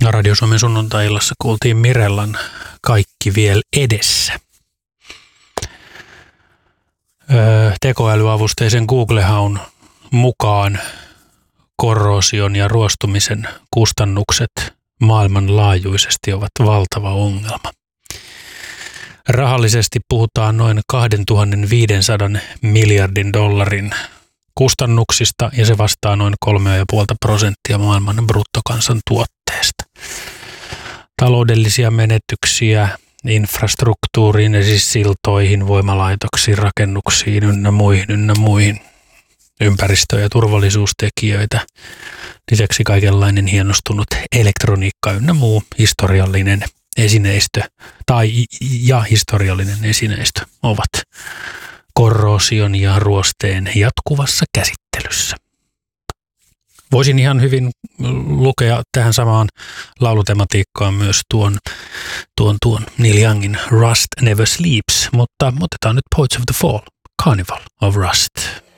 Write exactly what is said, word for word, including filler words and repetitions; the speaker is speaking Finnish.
Radio Suomen sunnuntai-illassa kuultiin Mirellan Kaikki vielä edessä. Öö, tekoälyavusteisen Google-haun mukaan korroosion ja ruostumisen kustannukset maailmanlaajuisesti ovat valtava ongelma. Rahallisesti puhutaan noin kaksituhattaviisisataa miljardin dollarin kustannuksista ja se vastaa noin kolme pilkku viisi prosenttia maailman bruttokansantuotteesta. Taloudellisia menetyksiä infrastruktuuriin, siis siltoihin, voimalaitoksiin, rakennuksiin ynnä muihin, ynnä muihin ympäristö- ja turvallisuustekijöitä. Lisäksi kaikenlainen hienostunut elektroniikka ynnä muu historiallinen esineistö tai ja historiallinen esineistö ovat korroosion ja ruosteen jatkuvassa käsittelyssä. Voisin ihan hyvin lukea tähän samaan laulutematiikkaan myös tuon, tuon, tuon Neil Youngin Rust Never Sleeps, mutta otetaan nyt Poets of the Fall, Carnival of Rust.